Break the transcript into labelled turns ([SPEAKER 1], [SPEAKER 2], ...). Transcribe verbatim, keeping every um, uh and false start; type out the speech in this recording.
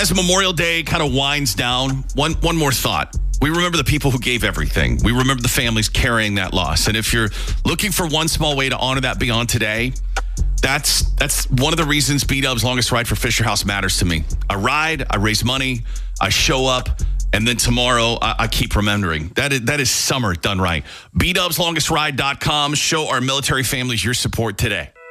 [SPEAKER 1] as Memorial Day kind of winds down, one one more thought. We remember the people who gave everything. We remember the families carrying that loss. And if you're looking for one small way to honor that beyond today, that's that's one of the reasons B-Dub's Longest Ride for Fisher House matters to me. I ride, I raise money, I show up, and then tomorrow I, I keep remembering. That is, that is summer done right. B Dubs Longest Ride dot com. Show our military families your support today.